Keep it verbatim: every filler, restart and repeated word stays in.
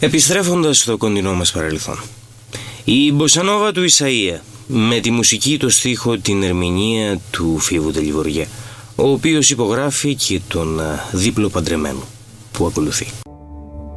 Επιστρέφοντας στο κοντινό μας παρελθόν, η μποσανόβα του Ισαΐα, με τη μουσική, το στίχο, την ερμηνεία του Φίβου Τελιβοριέ, ο οποίος υπογράφει και τον δίπλο παντρεμένο που ακολουθεί.